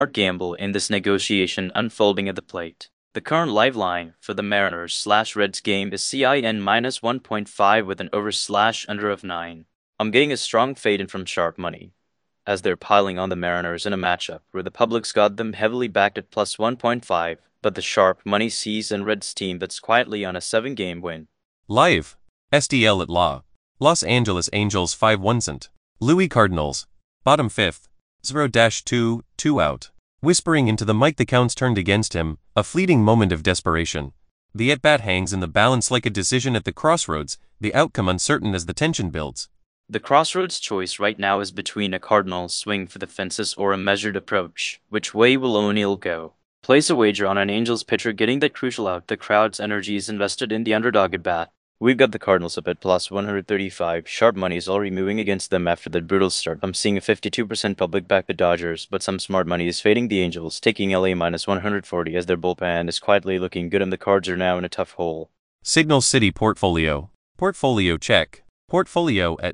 smart gamble in this negotiation unfolding at the plate. The current live line for the Mariners/Reds game is CIN minus 1.5 with an over/under of 9. I'm getting a strong fade in from sharp money, as they're piling on the Mariners in a matchup where the public's got them heavily backed at plus 1.5, but the sharp money sees an Reds team that's quietly on a 7-game win. Live. SDL at Law. Los Angeles Angels 5-1 St. Louis Cardinals. Bottom 5th. 0-2, 2 out. Whispering into the mic the counts turned against him, a fleeting moment of desperation. The at-bat hangs in the balance like a decision at the crossroads, the outcome uncertain as the tension builds. The crossroads choice right now is between a Cardinals swing for the fences or a measured approach. Which way will O'Neill go? Place a wager on an Angels pitcher getting that crucial out. The crowd's energy is invested in the underdog at bat. We've got the Cardinals up at plus 135. Sharp money is already moving against them after that brutal start. I'm seeing a 52% public back the Dodgers, but some smart money is fading the Angels, taking LA minus 140 as their bullpen is quietly looking good and the Cards are now in a tough hole. Signal City Portfolio. Portfolio check. Portfolio at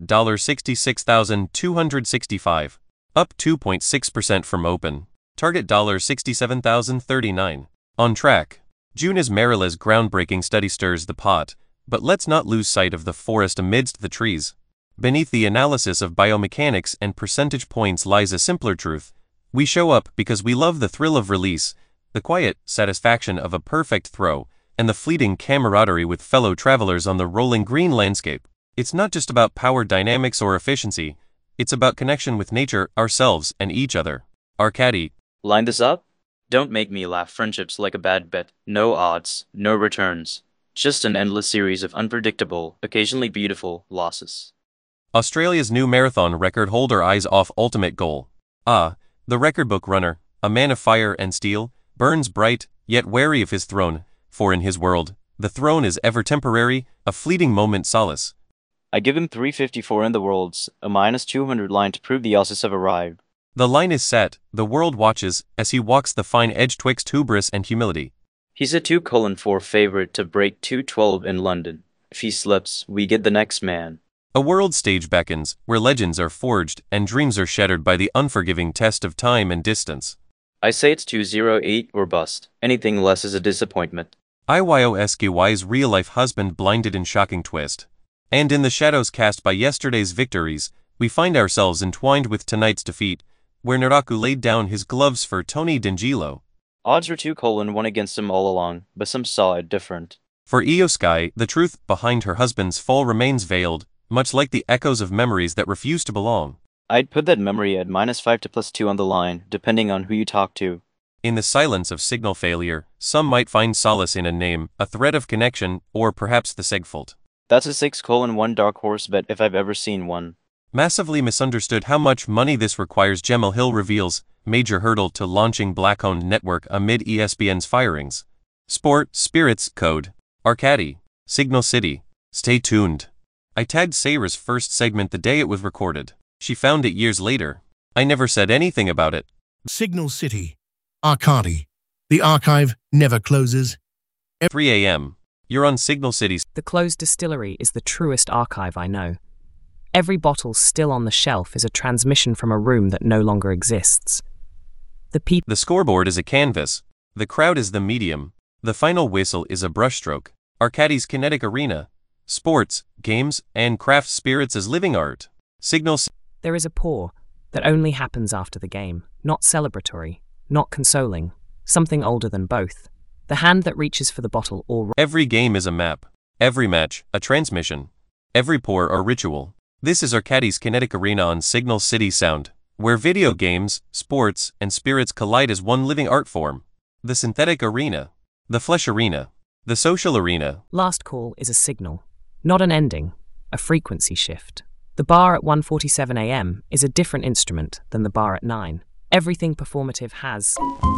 $66,265. Up 2.6% from open. Target $67,039. On track. June is Marilla's groundbreaking study stirs the pot. But let's not lose sight of the forest amidst the trees. Beneath the analysis of biomechanics and percentage points lies a simpler truth. We show up because we love the thrill of release, the quiet satisfaction of a perfect throw, and the fleeting camaraderie with fellow travelers on the rolling green landscape. It's not just about power dynamics or efficiency, it's about connection with nature, ourselves, and each other. Arcady. Line this up? Don't make me laugh. Friendship's like a bad bet. No odds, no returns. Just an endless series of unpredictable, occasionally beautiful, losses. Australia's new marathon record holder eyes off ultimate goal. The record book runner, a man of fire and steel, burns bright, yet wary of his throne, for in his world, the throne is ever temporary, a fleeting moment solace. I give him 354 in the Worlds, a minus 200 line to prove the Aussies have arrived. The line is set, the world watches, as he walks the fine edge twixt hubris and humility. He's a 2:4 favorite to break 212 in London. If he slips, we get the next man. A world stage beckons, where legends are forged and dreams are shattered by the unforgiving test of time and distance. I say it's 208 or bust. Anything less is a disappointment. IYOSKY's real-life husband blinded in shocking twist. And in the shadows cast by yesterday's victories, we find ourselves entwined with tonight's defeat, where Naraku laid down his gloves for Tony D'Angelo. Odds were 2:1 against him all along, but some saw it different. For Ioskye, the truth behind her husband's fall remains veiled, much like the echoes of memories that refuse to belong. I'd put that memory at -5 to +2 on the line, depending on who you talk to. In the silence of signal failure, some might find solace in a name, a thread of connection, or perhaps the Segfault. That's a 6:1 dark horse bet if I've ever seen one. Massively misunderstood how much money this requires. Gemma Hill reveals major hurdle to launching black-owned network amid ESPN's firings. Sport, Spirits, Code. Arcady. Signal City. Stay tuned. I tagged Sayra's first segment the day it was recorded. She found it years later. I never said anything about it. Signal City. Arcady. The archive never closes. 3 a.m. You're on Signal City's. The closed distillery is the truest archive I know. Every bottle still on the shelf is a transmission from a room that no longer exists. The scoreboard is a canvas. The crowd is the medium. The final whistle is a brushstroke. Arcady's kinetic arena. Sports, games, and craft spirits as living art. Signals. There is a pour that only happens after the game. Not celebratory, not consoling. Something older than both. The hand that reaches for the bottle or... Every game is a map. Every match, a transmission. Every pour, a ritual. This is Arcady's kinetic arena on Signal City Sound, where video games, sports, and spirits collide as one living art form. The synthetic arena. The flesh arena. The social arena. Last call is a signal, not an ending, a frequency shift. The bar at 1:47 a.m. is a different instrument than the bar at 9. Everything performative has...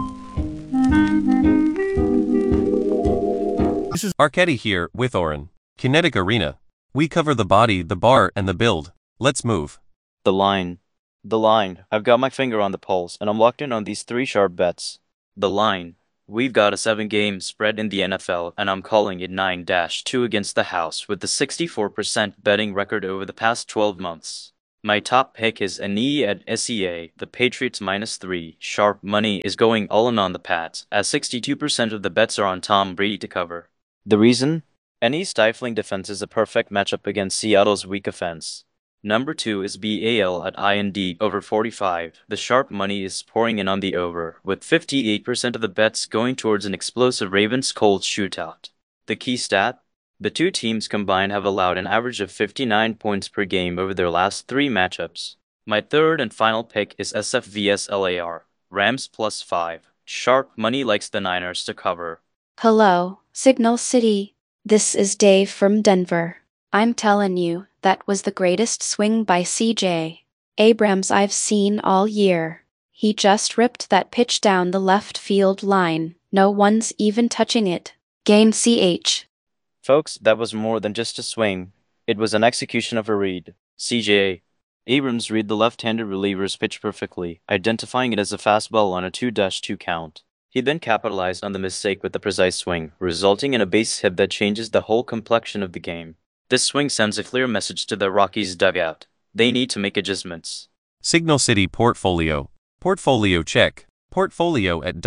This is Arcady here, with Oren. Kinetic arena. We cover the body, the bar, and the build. Let's move. The line. The line. I've got my finger on the pulse, and I'm locked in on these 3 sharp bets. The line. We've got a 7-game spread in the NFL, and I'm calling it 9-2 against the house with the 64% betting record over the past 12 months. My top pick is Anee at SEA, the Patriots -3. Sharp money is going all in on the Pats, as 62% of the bets are on Tom Brady to cover. The reason? Anee's stifling defense is a perfect matchup against Seattle's weak offense. Number 2 is BAL at IND over 45. The sharp money is pouring in on the over, with 58% of the bets going towards an explosive Ravens-Colts shootout. The key stat? The two teams combined have allowed an average of 59 points per game over their last 3 matchups. My third and final pick is SF vs LAR, Rams +5. Sharp money likes the Niners to cover. Hello, Signal City. This is Dave from Denver. I'm telling you, that was the greatest swing by CJ Abrams I've seen all year. He just ripped that pitch down the left field line. No one's even touching it. Gain CH. Folks, that was more than just a swing. It was an execution of a read. CJ Abrams read the left-handed reliever's pitch perfectly, identifying it as a fastball on a 2-2 count. He then capitalized on the mistake with a precise swing, resulting in a base hit that changes the whole complexion of the game. This swing sends a clear message to the Rockies dugout. They need to make adjustments. Signal City Portfolio. Portfolio check. Portfolio at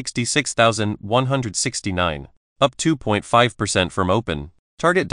$66,169. Up 2.5% from open. Target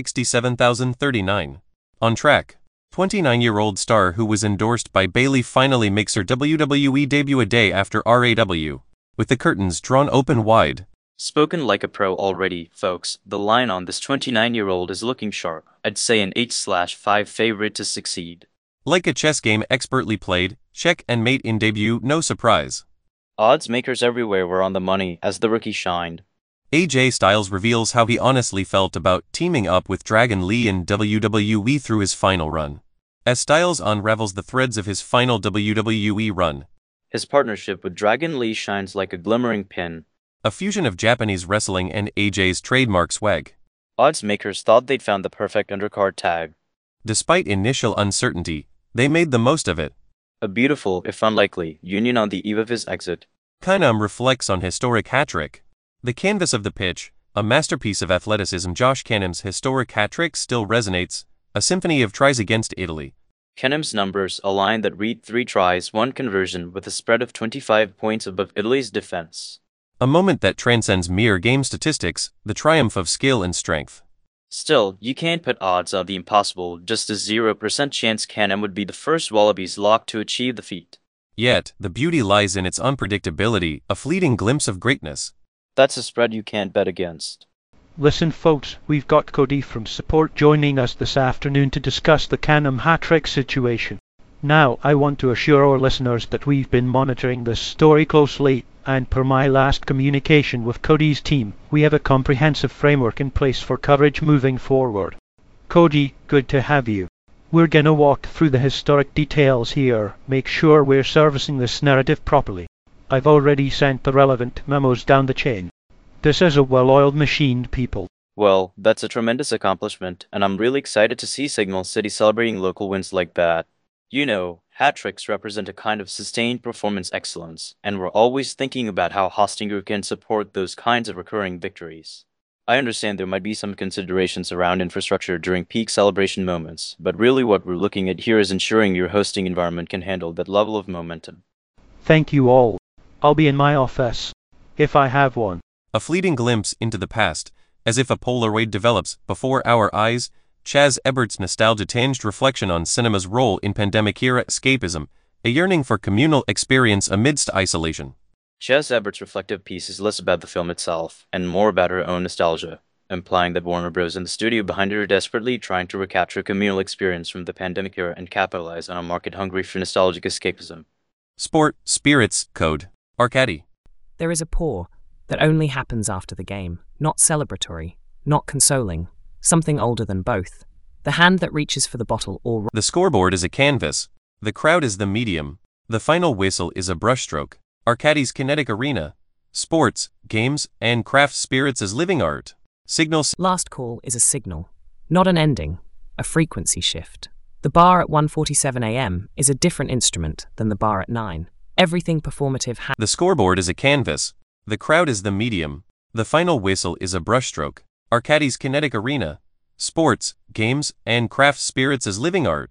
$67,039. On track. 29-year-old star who was endorsed by Bailey finally makes her WWE debut a day after RAW, with the curtains drawn open wide. Spoken like a pro already, folks. The line on this 29-year-old is looking sharp. I'd say an 8/5 favorite to succeed. Like a chess game expertly played, check and mate in debut, no surprise. Odds makers everywhere were on the money as the rookie shined. AJ Styles reveals how he honestly felt about teaming up with Dragon Lee in WWE through his final run. As Styles unravels the threads of his final WWE run, his partnership with Dragon Lee shines like a glimmering pin. A fusion of Japanese wrestling and AJ's trademark swag. Odds makers thought they'd found the perfect undercard tag. Despite initial uncertainty, they made the most of it. A beautiful, if unlikely, union on the eve of his exit. Keenum reflects on historic hat-trick. The canvas of the pitch, a masterpiece of athleticism. Josh Keenum's historic hat-trick still resonates, a symphony of tries against Italy. Keenum's numbers align that read 3 tries, 1 conversion with a spread of 25 points above Italy's defense. A moment that transcends mere game statistics, the triumph of skill and strength. Still, you can't put odds on the impossible, just a 0% chance Keenum would be the first Wallabies lock to achieve the feat. Yet, the beauty lies in its unpredictability, a fleeting glimpse of greatness. That's a spread you can't bet against. Listen folks, we've got Cody from support joining us this afternoon to discuss the Keenum hat-trick situation. Now, I want to assure our listeners that we've been monitoring this story closely, and per my last communication with Cody's team, we have a comprehensive framework in place for coverage moving forward. Cody, good to have you. We're gonna walk through the historic details here, make sure we're servicing this narrative properly. I've already sent the relevant memos down the chain. This is a well-oiled machine, people. Well, that's a tremendous accomplishment, and I'm really excited to see Signal City celebrating local wins like that. You know, hat-tricks represent a kind of sustained performance excellence, and we're always thinking about how Hostinger can support those kinds of recurring victories. I understand there might be some considerations around infrastructure during peak celebration moments, but really what we're looking at here is ensuring your hosting environment can handle that level of momentum. Thank you all. I'll be in my office, if I have one. A fleeting glimpse into the past, as if a Polaroid develops before our eyes, Chaz Ebert's nostalgia-tinged reflection on cinema's role in pandemic-era escapism, a yearning for communal experience amidst isolation. Chaz Ebert's reflective piece is less about the film itself, and more about her own nostalgia, implying that Warner Bros. And the studio behind it are desperately trying to recapture a communal experience from the pandemic era and capitalize on a market hungry for nostalgic escapism. Sport, spirits, code. Arcady. There is a pour that only happens after the game, not celebratory, not consoling, something older than both. The hand that reaches for the bottle or... The scoreboard is a canvas. The crowd is the medium. The final whistle is a brushstroke. Arcady's kinetic arena. Sports, games, and craft spirits as living art. Signal. Last call is a signal, not an ending, a frequency shift. The bar at 1:47 a.m. is a different instrument than the bar at 9. Everything performative The scoreboard is a canvas. The crowd is the medium. The final whistle is a brushstroke. Arcady's kinetic arena. Sports, games, and craft spirits as living art.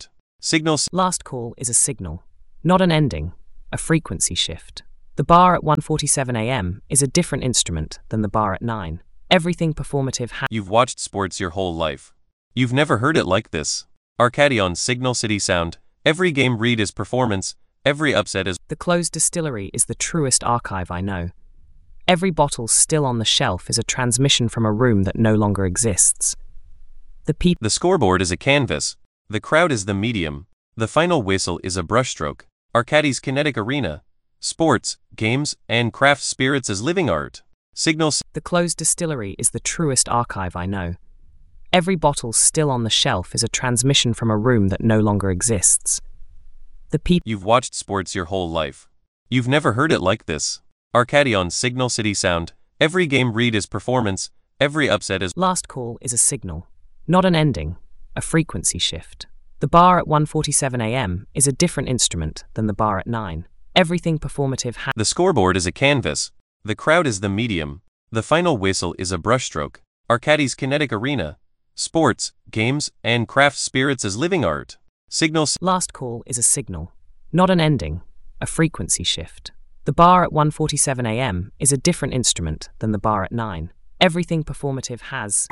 Signal Last call is a signal, not an ending, a frequency shift. The bar at 1:47 a.m. is a different instrument than the bar at 9. Everything performative You've watched sports your whole life. You've never heard it like this. Arcady on Signal City Sound. Every game read is performance, every upset is... The closed distillery is the truest archive I know. Every bottle still on the shelf is a transmission from a room that no longer exists. The scoreboard is a canvas. The crowd is the medium. The final whistle is a brushstroke. Arcady's kinetic arena. Sports, games, and craft spirits as living art. The closed distillery is the truest archive I know. Every bottle still on the shelf is a transmission from a room that no longer exists. You've watched sports your whole life. You've never heard it like this. Arcady on Signal City Sound. Every game read is performance, every upset is... Last call is a signal, not an ending, a frequency shift. The bar at 1:47 a.m. is a different instrument than the bar at 9. Everything performative The scoreboard is a canvas. The crowd is the medium. The final whistle is a brushstroke. Arcady's kinetic arena. Sports, games, and craft spirits as living art. Last call is a signal, not an ending, a frequency shift. The bar at 1:47 a.m. is a different instrument than the bar at 9. Everything performative has...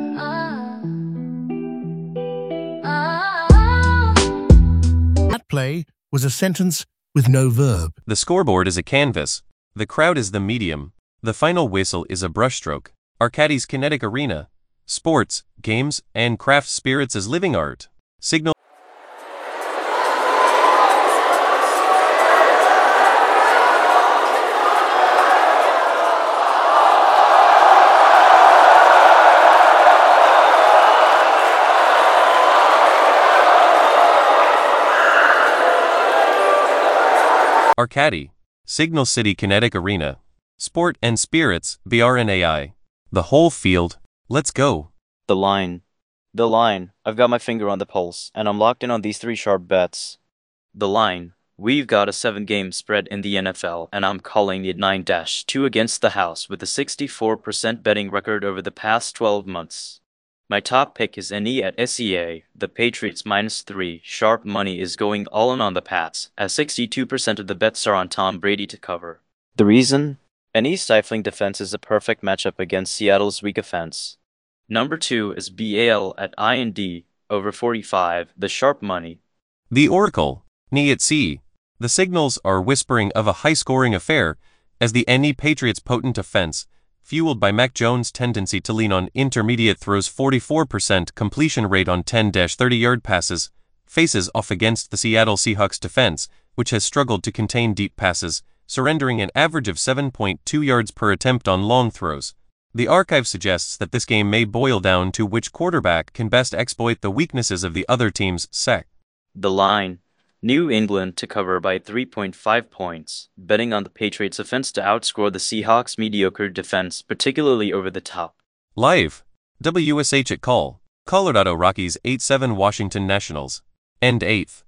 That play was a sentence with no verb. The scoreboard is a canvas. The crowd is the medium. The final whistle is a brushstroke. Arcady's kinetic arena. Sports, games, and craft spirits as living art. Signal. Arcady. Signal City Kinetic Arena. Sport and Spirits, BRNAI. The whole field. Let's go. The line. The line. I've got my finger on the pulse, and I'm locked in on these 3 sharp bets. The line. We've got a 7-game spread in the NFL, and I'm calling it 9-2 against the house with a 64% betting record over the past 12 months. My top pick is NE at SEA. The Patriots -3 sharp money is going all in on the Pats, as 62% of the bets are on Tom Brady to cover. The reason? NE's stifling defense is a perfect matchup against Seattle's weak offense. Number 2 is BAL at IND, over 45, the sharp money. The Oracle. NE at C. The signals are whispering of a high-scoring affair, as the NE Patriots' potent offense, fueled by Mac Jones' tendency to lean on intermediate throws, 44% completion rate on 10-30-yard passes, faces off against the Seattle Seahawks defense, which has struggled to contain deep passes, surrendering an average of 7.2 yards per attempt on long throws. The archive suggests that this game may boil down to which quarterback can best exploit the weaknesses of the other team's sec. The line. New England to cover by 3.5 points, betting on the Patriots' offense to outscore the Seahawks' mediocre defense, particularly over the top. Live. WSH at call. Colorado Rockies 8-7 Washington Nationals. End 8th.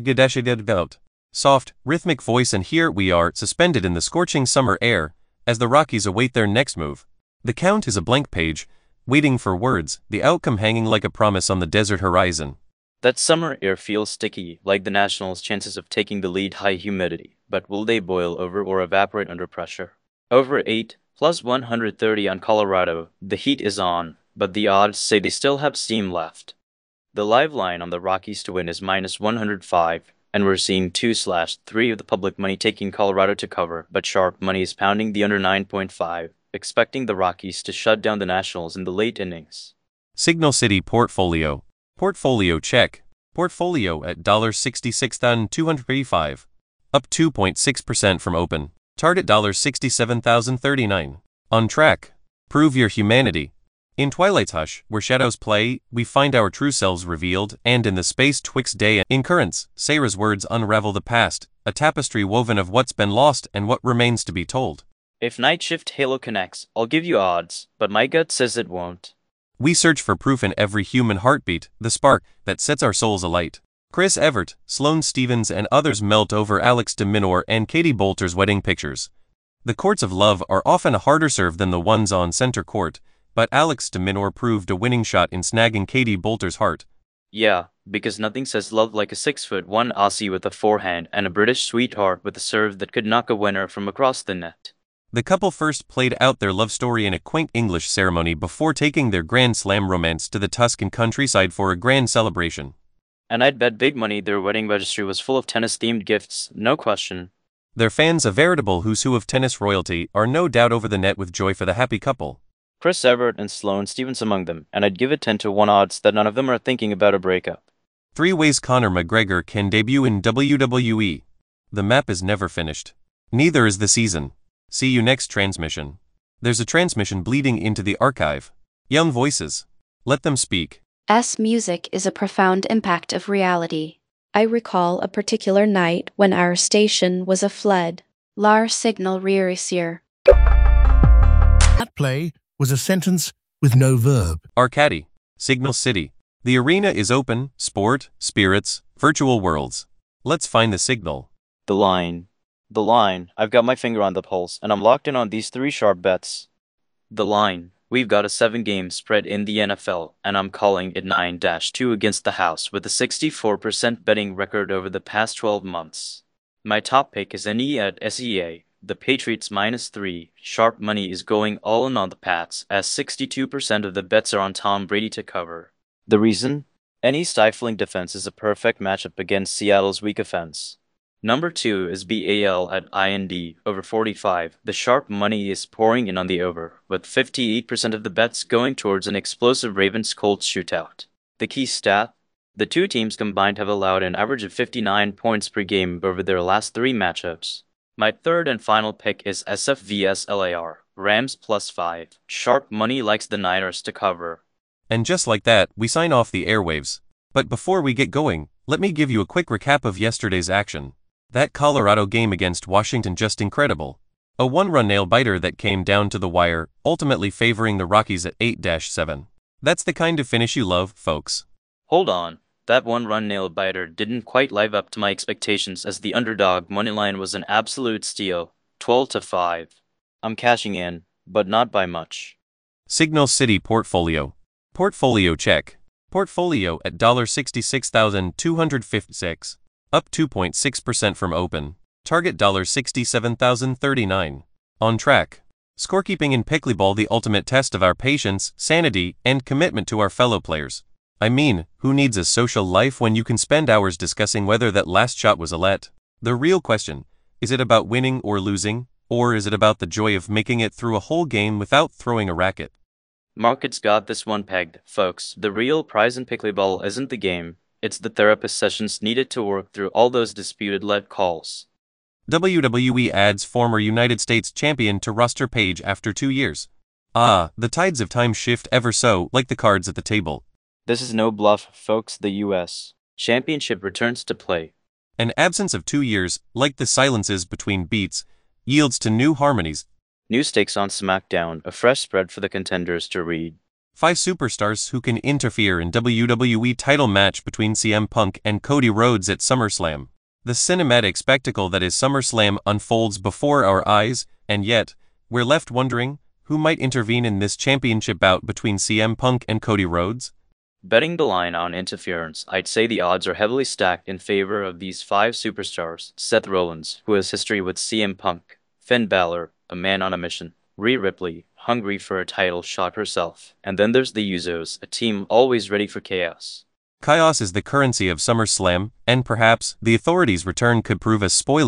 Soft, rhythmic voice, and here we are, suspended in the scorching summer air, as the Rockies await their next move. The count is a blank page, waiting for words, the outcome hanging like a promise on the desert horizon. That summer air feels sticky, like the Nationals' chances of taking the lead. High humidity, but will they boil over or evaporate under pressure? Over 8, plus 130 on Colorado. The heat is on, but the odds say they still have steam left. The live line on the Rockies to win is -105, and we're seeing 2/3 of the public money taking Colorado to cover, but sharp money is pounding the under 9.5, expecting the Rockies to shut down the Nationals in the late innings. Signal City Portfolio. Portfolio check. Portfolio at $66,285. Up 2.6% from open. Target $67,039. On track. Prove your humanity. In Twilight's hush, where shadows play, we find our true selves revealed, and in the space twixt day and in currents, Sarah's words unravel the past, a tapestry woven of what's been lost and what remains to be told. If Night Shift Halo connects, I'll give you odds, but my gut says it won't. We search for proof in every human heartbeat, the spark that sets our souls alight. Chris Evert, Sloane Stevens, and others melt over Alex de Minaur and Katie Bolter's wedding pictures. The courts of love are often a harder serve than the ones on center court, but Alex de Minaur proved a winning shot in snagging Katie Bolter's heart. Yeah, because nothing says love like a 6'1" Aussie with a forehand and a British sweetheart with a serve that could knock a winner from across the net. The couple first played out their love story in a quaint English ceremony before taking their Grand Slam romance to the Tuscan countryside for a grand celebration. And I'd bet big money their wedding registry was full of tennis-themed gifts, no question. Their fans, a veritable who's who of tennis royalty, are no doubt over the net with joy for the happy couple. Chris Evert and Sloane Stephens among them, and I'd give it 10-1 odds that none of them are thinking about a breakup. 3 ways Conor McGregor can debut in WWE. The map is never finished. Neither is the season. See you next transmission. There's a transmission bleeding into the archive. Young voices. Let them speak. Music is a profound impact of reality. I recall a particular night when our station was a flood. Lar signal reirisier. That play was a sentence with no verb. Arcady. Signal City. The arena is open, sport, spirits, virtual worlds. Let's find the signal. The line. The line. I've got my finger on the pulse, and I'm locked in on these 3 sharp bets. The line. We've got a 7-game spread in the NFL, and I'm calling it 9-2 against the house with a 64% betting record over the past 12 months. My top pick is NE at SEA. The Patriots -3. Sharp money is going all in on the Pats, as 62% of the bets are on Tom Brady to cover. The reason? Any stifling defense is a perfect matchup against Seattle's weak offense. Number 2 is BAL at IND, over 45. The sharp money is pouring in on the over, with 58% of the bets going towards an explosive Ravens-Colts shootout. The key stat? The two teams combined have allowed an average of 59 points per game over their last 3 matchups. My third and final pick is SF vs LAR, Rams +5. Sharp money likes the Niners to cover. And just like that, we sign off the airwaves. But before we get going, let me give you a quick recap of yesterday's action. That Colorado game against Washington, just incredible. A 1-run nail-biter that came down to the wire, ultimately favoring the Rockies at 8-7. That's the kind of finish you love, folks. Hold on. That 1-run nail-biter didn't quite live up to my expectations, as the underdog moneyline was an absolute steal, 12-5. I'm cashing in, but not by much. Signal City Portfolio. Portfolio check. Portfolio at $66,256. Up 2.6% from open. Target $67,039. On track. Scorekeeping in pickleball, the ultimate test of our patience, sanity, and commitment to our fellow players. I mean, who needs a social life when you can spend hours discussing whether that last shot was a let? The real question, is it about winning or losing, or is it about the joy of making it through a whole game without throwing a racket? Markets got this one pegged, folks. The real prize in pickleball isn't the game. It's the therapist sessions needed to work through all those disputed let calls. WWE adds former United States champion to roster page after 2 years. Ah, the tides of time shift ever so, like the cards at the table. This is no bluff, folks. The U.S. Championship returns to play. An absence of 2 years, like the silences between beats, yields to new harmonies. New stakes on SmackDown, a fresh spread for the contenders to read. 5 superstars who can interfere in WWE title match between CM Punk and Cody Rhodes at SummerSlam. The cinematic spectacle that is SummerSlam unfolds before our eyes, and yet, we're left wondering, who might intervene in this championship bout between CM Punk and Cody Rhodes? Betting the line on interference, I'd say the odds are heavily stacked in favor of these 5 superstars. Seth Rollins, who has history with CM Punk, Finn Balor, a man on a mission, Rhea Ripley, hungry for a title shot herself, and then there's the Usos, a team always ready for chaos. Chaos is the currency of SummerSlam, and perhaps the Authority's return could prove a spoiler